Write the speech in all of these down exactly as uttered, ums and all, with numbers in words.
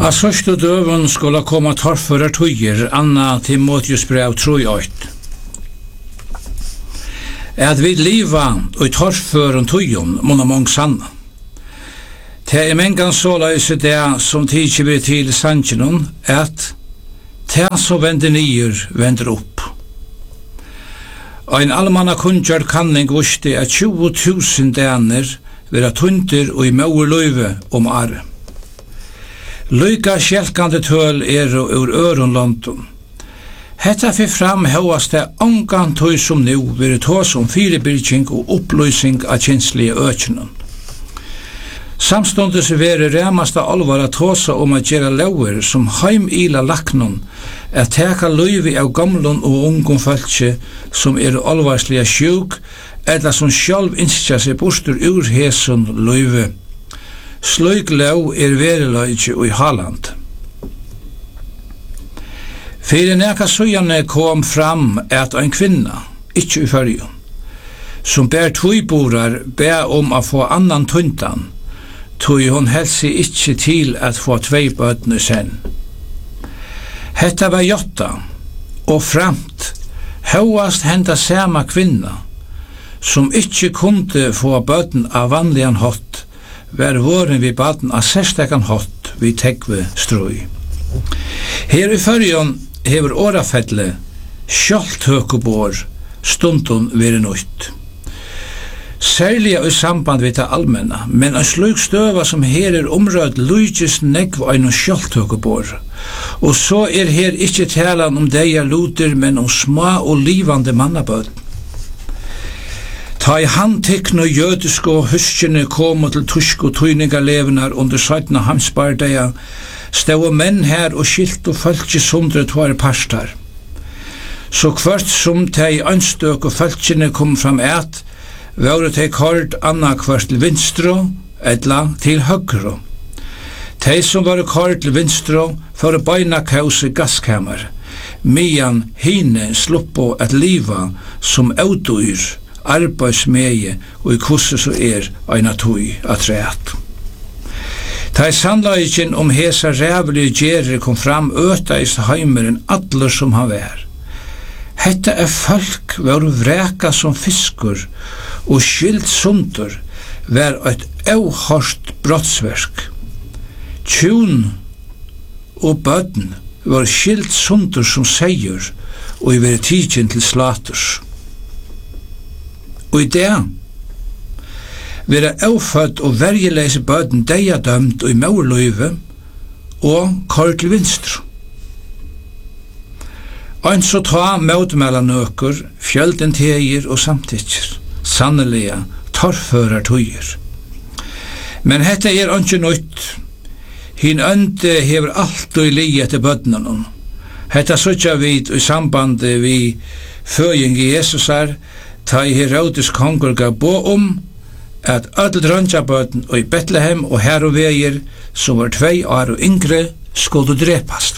A sørste døven skulle komme torfører tøyer, Anna Timotheus brev trojøyt. At vi liva og torføren tøyen, måna mong sanna. Det er mengan så løse det som tidsi blir til sannsjonen, at det som vender nyer, vender opp. Og en allmanna kunngjør kanning vuste at tjue tusen dæner vera tunter og i mauer løyve om are. Lyka skjelkande tøl er ur øron London. Hetta fyrir fram høyast det ongan tøy som nu veri tås om firebyrking og opplysing av kinslige økjennom. Samstundes veri remasta alvara tåsa om at gjera lauer som heim ila laknon, at teka løyvi av gamlun og ungum fölkje som er alvarslega sjuk, eller som sjálv innskja seg bostur ur hesun løyvi. Sløyk lau er veriløyge og i Halland. Fyrir neka søgjane kom fram at ein kvinna, ikkje i fyrjun, som ber tvoiborar ber om a få annan tuntan, tog hon helsi ikkje til at få tvei bøtne sen. Hetta var jotta, og framt, høyast henda sama kvinna, som ikkje kunde få bøtne av vanligan hot, var våren vi baden av særstekan hot vi tegve strøy. Her i fyrjon hever årafelle skjolthøkebår stundun veri nøyt. Særlig i samband við det allmenna, men en slug støva som her er omrød lujtjes negv ein skjolthøkebår. Og så er her ikkje talan om deia luter, men om små og livande mannabød. Ta i handtekne jødiske og huskjene kom til tusk og tøyningarlevenar under søytna hamsbardeia, stau menn her og skilt og fölkje sundre tvare parstar. Så kvart som tei ønstøk og fölkjene kom fram et, var tei kort anna kvart til vinstro, edla til høgro. Tei som var kort til vinstro, for beina kause gaskammer, mian hine sluppo et liva som autoyr, arbeidsmeie og i kusse så er eina tøy atreat. Ta i sannleikin om hesa rævlige gjerri kom fram øta i heimeren allar som han var. Hetta er folk var vreka som fiskur og skilt sundur var eit auhorst brottsverk. Tjun og bødn var skilt sundur som seier og i veri tidsin til slaturs. Og i det vera aufødd og vergeleise bøden deia dømt og i maurløyve og kort til vinstru. Ein så ta møtmela nøkur, fjölden tegir og samtidsir, sannelega torførar tøyer. Men hetta er ikke nøyt. Hin ønde hever alt og i li etter bødnenun. Hetta søtja vid i sambandi vi føying i Jesusar, ta i Herodes kongur gav bo om at öll drøntjabøten og i Betlehem og her og veier som var tvei år og yngre skulle drepast.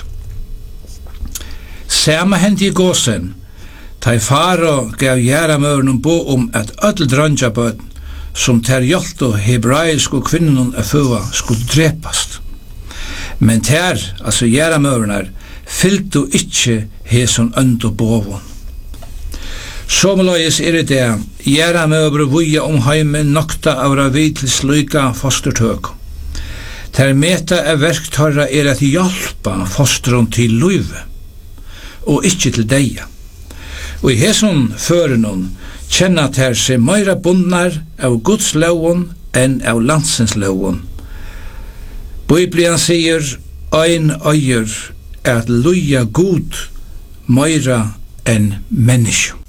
Sama hendi i gåsen, ta i faro gav gjeramøren bo om at öll drøntjabøten som ter hjolt og hebraisk og kvinnen er føa skulle drepast. Men ter, altså gjeramørenar, fyllt og ikkje heson ønd og bovon. Somløyes er det, gjera møbru vuja om heimen nokta avra vid til sluka fostertøk. Ter meta er verktøyra er at hjelpa fostron til luive, og ikkje til deia. Og i heson førenon kjenna ter seg meira bundnar av Guds lovon enn av landsens lovon. Biblian sier, ein øyer er at luja god meira enn menneskje.